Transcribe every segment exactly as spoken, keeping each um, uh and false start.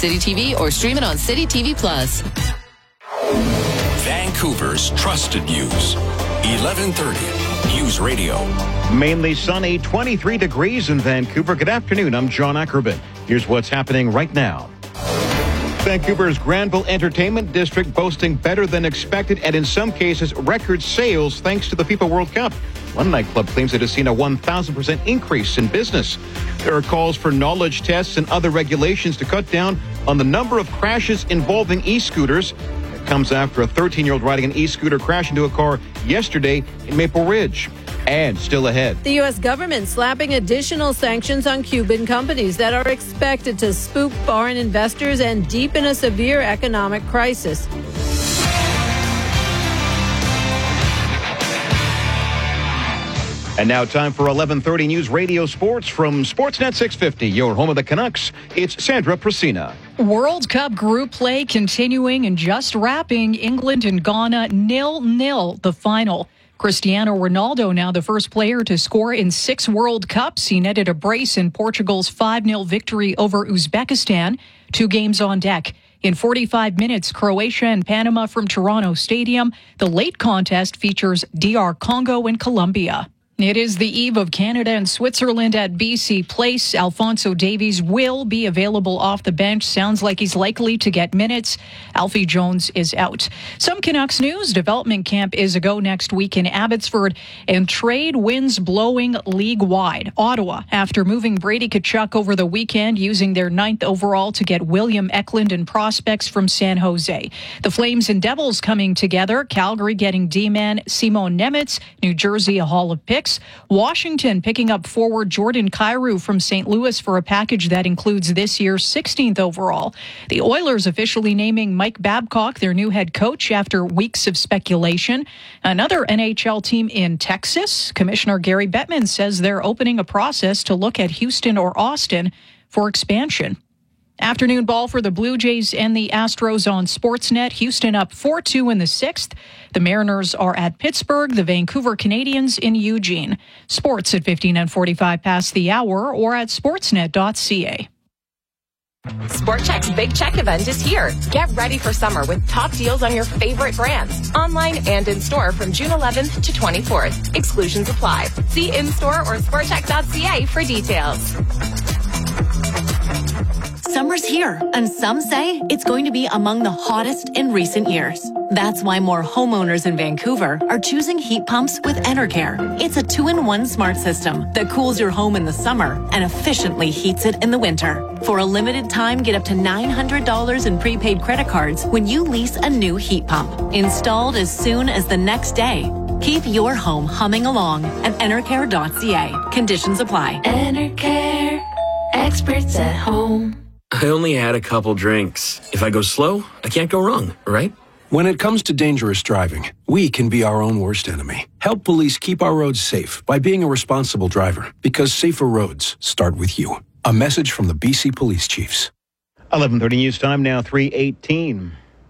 City T V or stream it on City T V Plus. Vancouver's trusted news. eleven thirty News Radio. Mainly sunny, twenty-three degrees in Vancouver. Good afternoon. I'm John Ackerman. Here's what's happening right now. Vancouver's Granville Entertainment District boasting better than expected and in some cases record sales thanks to the FIFA World Cup. One nightclub claims it has seen a one thousand percent increase in business. There are calls for knowledge tests and other regulations to cut down on the number of crashes involving e-scooters. It comes after a thirteen-year-old riding an e-scooter crashed into a car yesterday in Maple Ridge. And still ahead. The U S government slapping additional sanctions on Cuban companies that are expected to spook foreign investors and deepen a severe economic crisis. And now time for eleven thirty News Radio Sports from Sportsnet six fifty, your home of the Canucks. It's Sandra Prasina. World Cup group play continuing and just wrapping. England and Ghana nil nil the final. Cristiano Ronaldo now the first player to score in six World Cups. He netted a brace in Portugal's five nil victory over Uzbekistan. Two games on deck. In forty-five minutes, Croatia and Panama from Toronto Stadium. The late contest features D R Congo and Colombia. It is the eve of Canada and Switzerland at B C Place. Alphonso Davies will be available off the bench. Sounds like he's likely to get minutes. Alfie Jones is out. Some Canucks news. Development camp is a go next week in Abbotsford. And trade winds blowing league-wide. Ottawa, after moving Brady Tkachuk over the weekend, using their ninth overall to get William Eklund and prospects from San Jose. The Flames and Devils coming together. Calgary getting D-man Simon Nemitz. New Jersey, a haul of picks. Washington picking up forward Jordan Kyrou from Saint Louis for a package that includes this year's sixteenth overall. The Oilers officially naming Mike Babcock their new head coach after weeks of speculation. Another N H L team in Texas. Commissioner Gary Bettman says they're opening a process to look at Houston or Austin for expansion. Afternoon ball for the Blue Jays and the Astros on Sportsnet. Houston up four two in the sixth. The Mariners are at Pittsburgh. The Vancouver Canadians in Eugene. Sports at fifteen and forty-five past the hour or at sportsnet dot c a. Sport Chek's Big Check event is here. Get ready for summer with top deals on your favorite brands. Online and in-store from June eleventh to twenty-fourth. Exclusions apply. See in-store or sport chek dot c a for details. Summer's here, and some say it's going to be among the hottest in recent years. That's why more homeowners in Vancouver are choosing heat pumps with Enercare. It's a two-in-one smart system that cools your home in the summer and efficiently heats it in the winter. For a limited time, get up to nine hundred dollars in prepaid credit cards when you lease a new heat pump. Installed as soon as the next day. Keep your home humming along at enercare dot c a. Conditions apply. Enercare. Experts at home. I only had a couple drinks. If I go slow, I can't go wrong, right? When it comes to dangerous driving, we can be our own worst enemy. Help police keep our roads safe by being a responsible driver, because safer roads start with you. A message from the B C Police Chiefs. eleven thirty News Time now, three eighteen.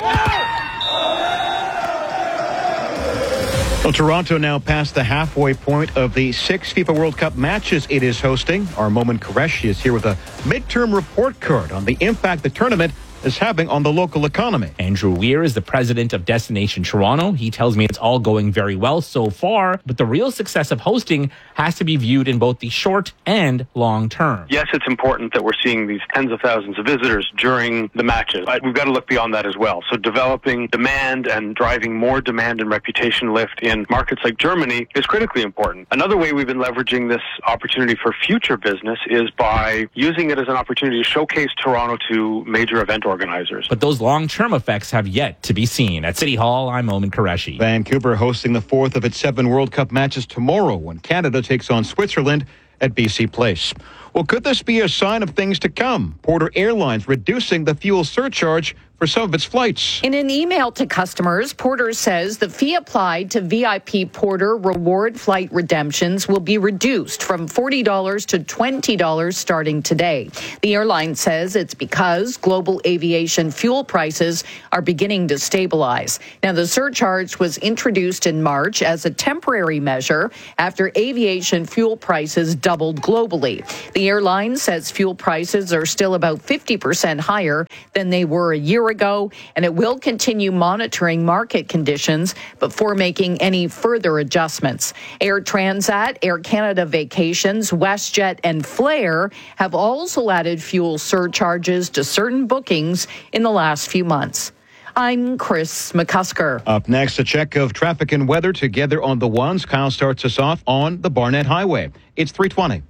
Well, Toronto now past the halfway point of the six FIFA World Cup matches it is hosting. Our Momin Qureshi is here with a midterm report card on the impact the tournament is having on the local economy. Andrew Weir is the president of Destination Toronto. He tells me it's all going very well so far, but the real success of hosting has to be viewed in both the short and long term. Yes, it's important that we're seeing these tens of thousands of visitors during the matches. But we've got to look beyond that as well. So developing demand and driving more demand and reputation lift in markets like Germany is critically important. Another way we've been leveraging this opportunity for future business is by using it as an opportunity to showcase Toronto to major event organizers. But those long-term effects have yet to be seen. At City Hall, I'm Momin Qureshi. Vancouver hosting the fourth of its seven World Cup matches tomorrow when Canada takes on Switzerland at B C Place. Well, could this be a sign of things to come? Porter Airlines reducing the fuel surcharge for some of its flights. In an email to customers, Porter says the fee applied to V I P Porter reward flight redemptions will be reduced from forty dollars to twenty dollars starting today. The airline says it's because global aviation fuel prices are beginning to stabilize. Now, the surcharge was introduced in March as a temporary measure after aviation fuel prices doubled globally. The airline says fuel prices are still about fifty percent higher than they were a year ago, and it will continue monitoring market conditions before making any further adjustments. Air Transat, Air Canada Vacations, WestJet, and Flair have also added fuel surcharges to certain bookings in the last few months. I'm Chris McCusker. Up next, a check of traffic and weather together on the ones. Kyle starts us off on the Barnett Highway. It's three twenty.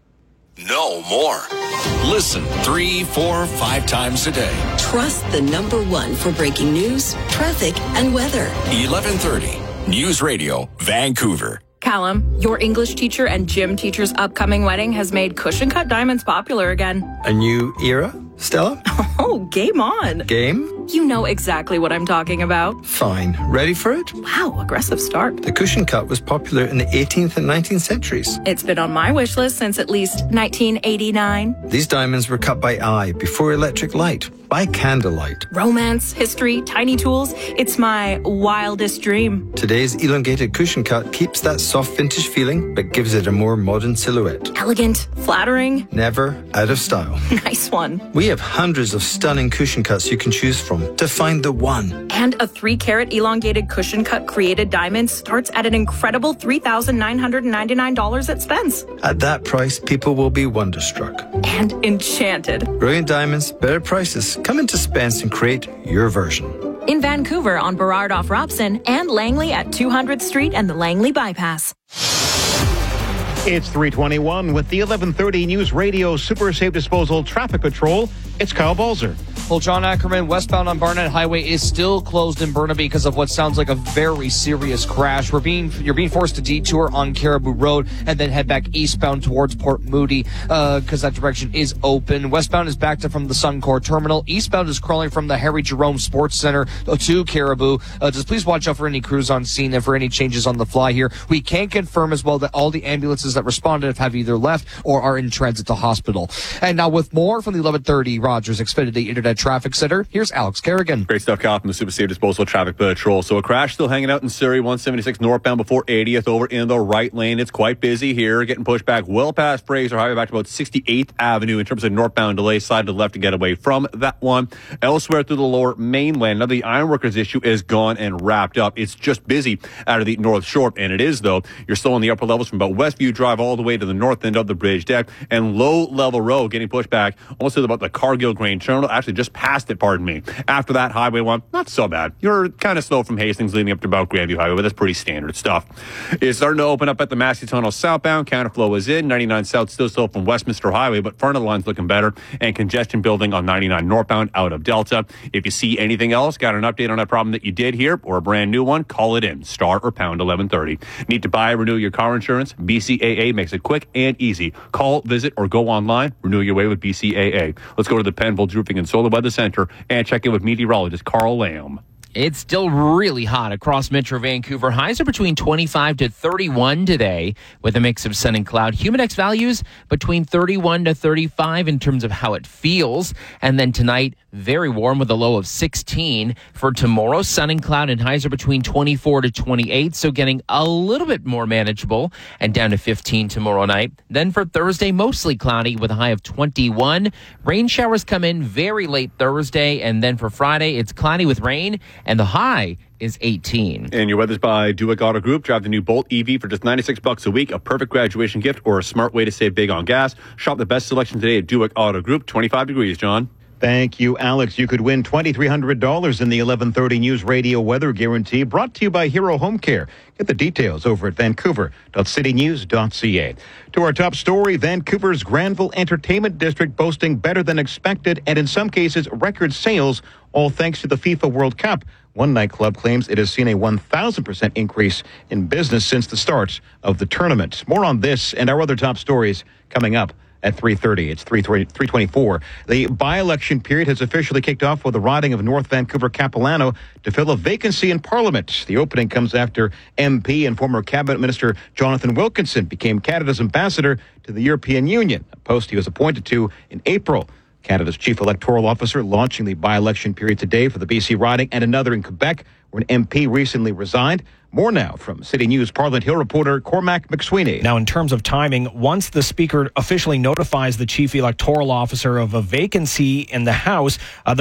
No more. Listen three, four, five times a day. Trust the number one for breaking news, traffic, and weather. eleven thirty News Radio, Vancouver. Callum, your English teacher and gym teacher's upcoming wedding has made cushion cut diamonds popular again. A new era, Stella? Oh, game on. Game? You know exactly what I'm talking about. Fine. Ready for it? Wow, aggressive start. The cushion cut was popular in the eighteenth and nineteenth centuries. It's been on my wish list since at least nineteen eighty-nine. These diamonds were cut by eye before electric light, by candlelight. Romance, history, tiny tools. It's my wildest dream. Today's elongated cushion cut keeps that soft vintage feeling, but gives it a more modern silhouette. Elegant, flattering. Never out of style. Nice one. We have hundreds of stunning cushion cuts you can choose from to find the one. And a three carat elongated cushion cut created diamond starts at an incredible three thousand nine hundred ninety-nine dollars at Spence. At that price, people will be wonderstruck. And enchanted. Brilliant diamonds, better prices. Come into Spence and create your version. In Vancouver on Burrard off Robson and Langley at two hundredth Street and the Langley Bypass. It's three twenty-one with the eleven thirty News Radio Super Safe Disposal Traffic Patrol. It's Kyle Balzer. Well, John Ackerman, westbound on Barnett Highway is still closed in Burnaby because of what sounds like a very serious crash. We're being you're being forced to detour on Caribou Road and then head back eastbound towards Port Moody because uh, that direction is open. Westbound is back to from the Suncor Terminal. Eastbound is crawling from the Harry Jerome Sports Center to Caribou. Uh, just please watch out for any crews on scene and for any changes on the fly here. We can confirm as well that all the ambulances that responded have either left or are in transit to hospital. And now with more from the eleven thirty Rogers Xfinity Internet Traffic Center, here's Alex Kerrigan. Great stuff, Kyle, from the Super Safe Disposal Traffic Patrol. So a crash still hanging out in Surrey, one seventy-six northbound before eightieth over in the right lane. It's quite busy here, getting pushed back well past Fraser Highway back to about sixty-eighth Avenue in terms of northbound delay, side to the left to get away from that one. Elsewhere through the lower mainland, now the ironworkers issue is gone and wrapped up. It's just busy out of the North Shore, and it is, though. You're still in the upper levels from about Westview Drive all the way to the north end of the bridge deck, and low-level road getting pushed back almost to about the Cargill Grain Terminal, actually just past it, pardon me. After that, Highway one, not so bad. You're kind of slow from Hastings leading up to about Grandview Highway, but that's pretty standard stuff. It's starting to open up at the Massey Tunnel southbound. Counterflow is in. ninety-nine south still slow from Westminster Highway, but front of the line's looking better. And congestion building on ninety-nine northbound out of Delta. If you see anything else, got an update on that problem that you did hear, or a brand new one, call it in. Star or pound eleven thirty. Need to buy or renew your car insurance? B C A A makes it quick and easy. Call, visit, or go online. Renew your way with B C A A. Let's go to the Penfolds Roofing and Solar Weather Center and check in with meteorologist Carl Lamb. It's still really hot across Metro Vancouver. Highs are between twenty-five to thirty-one today with a mix of sun and cloud. Humidex values between thirty-one to thirty-five in terms of how it feels. And then tonight, very warm with a low of sixteen. For tomorrow, sun and cloud and highs are between twenty-four to twenty-eight, so getting a little bit more manageable and down to fifteen tomorrow night. Then for Thursday, mostly cloudy with a high of twenty-one. Rain showers come in very late Thursday, and then for Friday, it's cloudy with rain, and the high is eighteen. And your weather's by Duick Auto Group. Drive the new Bolt E V for just ninety-six bucks a week. A perfect graduation gift or a smart way to save big on gas. Shop the best selection today at Duick Auto Group. twenty-five degrees, John. Thank you, Alex. You could win two thousand three hundred dollars in the eleven thirty News Radio Weather Guarantee, brought to you by Hero Home Care. Get the details over at vancouver dot city news dot c a. To our top story, Vancouver's Granville Entertainment District boasting better than expected and in some cases record sales, all thanks to the FIFA World Cup. One nightclub claims it has seen a one thousand percent increase in business since the start of the tournament. More on this and our other top stories coming up at three thirty. It's three twenty-four. The by-election period has officially kicked off with the riding of North Vancouver Capilano to fill a vacancy in Parliament. The opening comes after M P and former Cabinet Minister Jonathan Wilkinson became Canada's ambassador to the European Union, a post he was appointed to in April. Canada's chief electoral officer launching the by-election period today for the B C riding and another in Quebec, where an M P recently resigned. More now from City News Parliament Hill reporter Cormac McSweeney. Now, in terms of timing, once the Speaker officially notifies the Chief Electoral Officer of a vacancy in the House, uh,